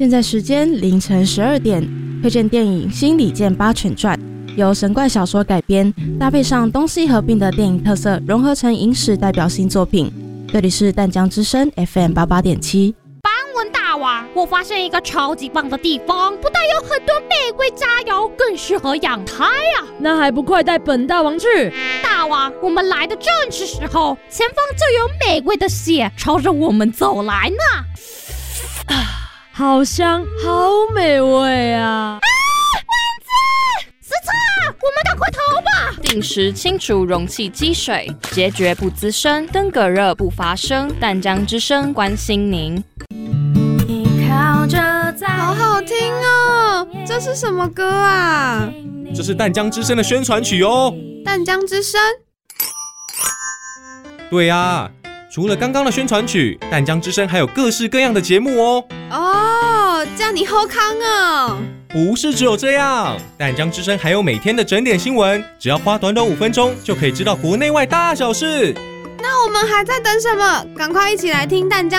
现在时间凌晨12点，推荐电影《新李健八犬传》，由神怪小说改编，搭配上东西合并的电影特色，融合成影史代表性作品。这里是淡江之声 FM88.7。 大王，我发现一个超级棒的地方，不但有很多玫瑰佳肴，更适合养胎啊！ 那还不快带本大王去？ 大王，我们来的正是时候，前方就有美味的血朝着我们走来呢。 好香，好美味啊！ 蚊子！死叉！我们赶快逃吧！ 定时清除容器积水，结决不滋生，登革热不发生。淡江之声关心您。 好好听哦！这是什么歌啊？ 这是淡江之声的宣传曲哦。 淡江之声？ 对啊，除了刚刚的宣传曲，淡江之声还有各式各样的节目哦。 哦，这样你好康哦！ 不是只有这样，淡江之声还有每天的整点新闻，只要花短短5分钟就可以知道国内外大小事。 那我们还在等什么？赶快一起来听淡江